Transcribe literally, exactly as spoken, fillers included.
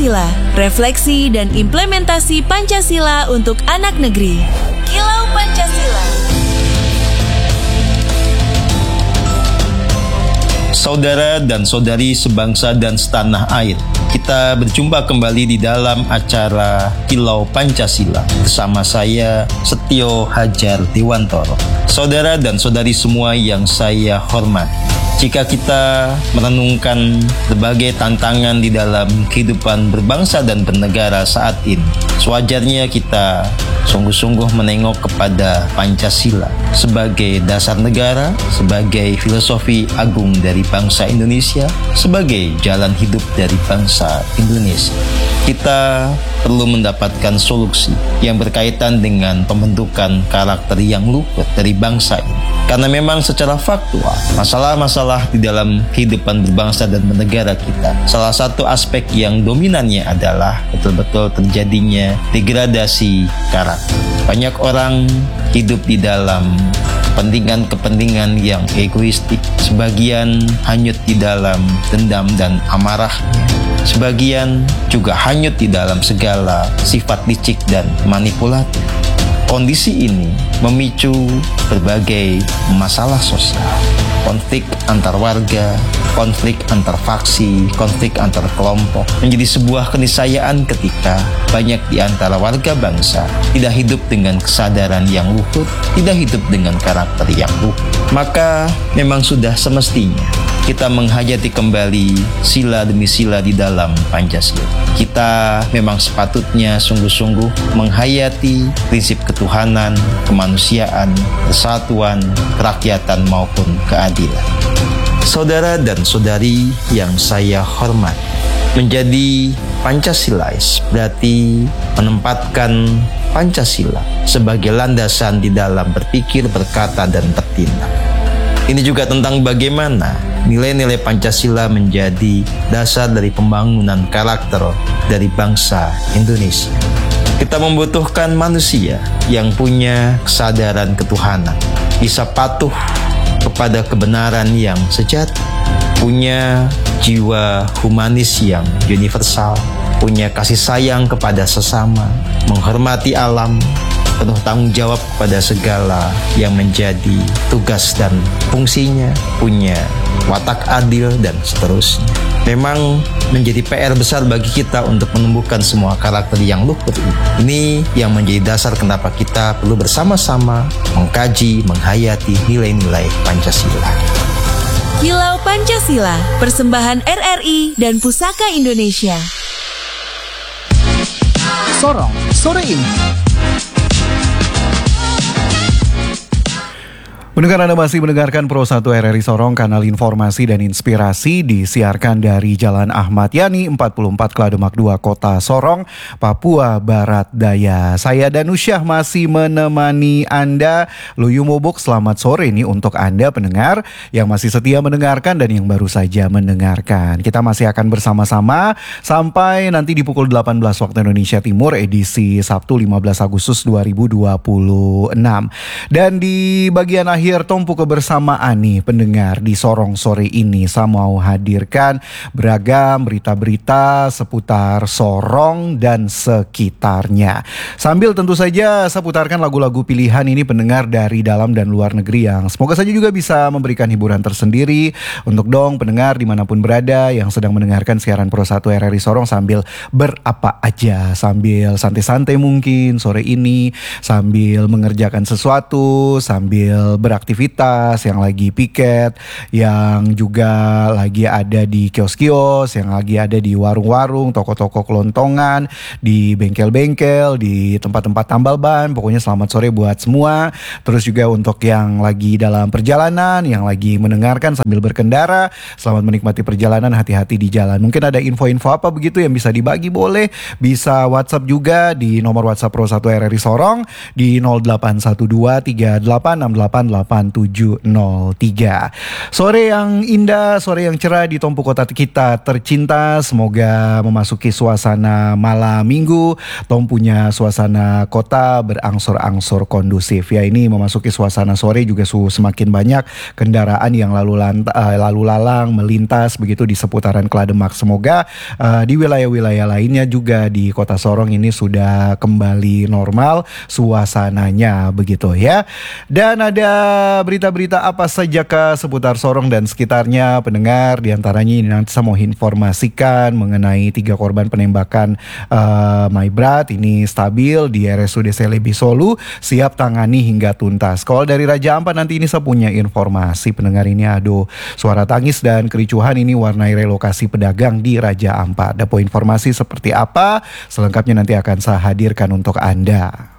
Pancasila, refleksi dan implementasi Pancasila untuk anak negeri. Kilau Pancasila. Saudara dan saudari sebangsa dan setanah air, kita berjumpa kembali di dalam acara Kilau Pancasila bersama saya Setio Hajar Dewantoro. Saudara dan saudari semua yang saya hormati, jika kita merenungkan berbagai tantangan di dalam kehidupan berbangsa dan bernegara saat ini, sewajarnya kita sungguh-sungguh menengok kepada Pancasila sebagai dasar negara, sebagai filosofi agung dari bangsa Indonesia, sebagai jalan hidup dari bangsa Indonesia. Kita perlu mendapatkan solusi yang berkaitan dengan pembentukan karakter yang luput dari bangsa ini. Karena memang secara faktual, masalah-masalah di dalam kehidupan berbangsa dan bernegara kita, salah satu aspek yang dominannya adalah betul-betul terjadinya degradasi karakter. Banyak orang hidup di dalam kepentingan-kepentingan yang egoistik, sebagian hanyut di dalam dendam dan amarahnya, sebagian juga hanyut di dalam segala sifat licik dan manipulatif. Kondisi ini memicu berbagai masalah sosial, konflik antar warga, konflik antar faksi, konflik antar kelompok, menjadi sebuah keniscayaan ketika banyak di antara warga bangsa tidak hidup dengan kesadaran yang luhur, tidak hidup dengan karakter yang luhur. Maka memang sudah semestinya kita menghayati kembali sila demi sila di dalam Pancasila. Kita memang sepatutnya sungguh-sungguh menghayati prinsip ketuhanan, kemanusiaan, persatuan, kerakyatan maupun keadilan. Saudara dan saudari yang saya hormati, menjadi Pancasilais berarti menempatkan Pancasila sebagai landasan di dalam berpikir, berkata, dan bertindak. Ini juga tentang bagaimana nilai-nilai Pancasila menjadi dasar dari pembangunan karakter dari bangsa Indonesia. Kita membutuhkan manusia yang punya kesadaran ketuhanan, bisa patuh kepada kebenaran yang sejati, punya jiwa humanis yang universal, punya kasih sayang kepada sesama, menghormati alam, penuh tanggung jawab kepada segala yang menjadi tugas dan fungsinya, punya watak adil, dan seterusnya. Memang menjadi P R besar bagi kita untuk menumbuhkan semua karakter yang luhur ini. Ini yang menjadi dasar kenapa kita perlu bersama-sama mengkaji, menghayati nilai-nilai Pancasila. Kilau Pancasila, persembahan R R I dan Pusaka Indonesia. Sorong sore ini. Pendengar, Anda masih mendengarkan Pro satu R R I Sorong, kanal informasi dan inspirasi, disiarkan dari Jalan Ahmad Yani empat puluh empat Klademak dua, Kota Sorong, Papua Barat Daya. Saya Danusyah masih menemani Anda. Luyu Mobok, selamat sore nih untuk Anda pendengar yang masih setia mendengarkan dan yang baru saja mendengarkan. Kita masih akan bersama-sama sampai nanti di pukul delapan belas waktu Indonesia Timur, edisi Sabtu lima belas Agustus dua ribu dua puluh enam. Dan di bagian akhir Akhir tumpu kebersamaan nih pendengar di Sorong sore ini, saya mau hadirkan beragam berita-berita seputar Sorong dan sekitarnya. Sambil tentu saja saya putarkan lagu-lagu pilihan ini pendengar dari dalam dan luar negeri yang semoga saja juga bisa memberikan hiburan tersendiri untuk dong pendengar dimanapun berada yang sedang mendengarkan siaran Pro satu R R I Sorong sambil berapa aja, sambil santai-santai mungkin sore ini, sambil mengerjakan sesuatu, sambil ber aktivitas, yang lagi piket, yang juga lagi ada di kios-kios, yang lagi ada di warung-warung, toko-toko kelontongan, di bengkel-bengkel, di tempat-tempat tambal ban. Pokoknya selamat sore buat semua. Terus juga untuk yang lagi dalam perjalanan, yang lagi mendengarkan sambil berkendara, selamat menikmati perjalanan, hati-hati di jalan. Mungkin ada info-info apa begitu yang bisa dibagi, boleh bisa WhatsApp juga di nomor WhatsApp Pro satu R R I Sorong di nol delapan satu dua tiga delapan enam delapan delapan delapan tujuh nol tiga. Sore yang indah, sore yang cerah di Tompu kota kita tercinta. Semoga memasuki suasana malam minggu. Tom punya suasana kota berangsur-angsur kondusif. Ya, ini memasuki suasana sore juga su semakin banyak kendaraan yang lalu lanta, uh, lalu lalang melintas begitu di seputaran Klademak. Semoga uh, di wilayah-wilayah lainnya juga di Kota Sorong ini sudah kembali normal suasananya begitu ya. Dan ada berita-berita apa saja ke seputar Sorong dan sekitarnya pendengar, diantaranya ini nanti saya mau informasikan mengenai tiga korban penembakan uh, Maibrat ini stabil di R S U D Selebi Solu, siap tangani hingga tuntas. Kalau dari Raja Ampat nanti ini saya punya informasi pendengar, ini aduh suara tangis dan kericuhan ini warnai relokasi pedagang di Raja Ampat. Ada poin informasi seperti apa selengkapnya nanti akan saya hadirkan untuk Anda.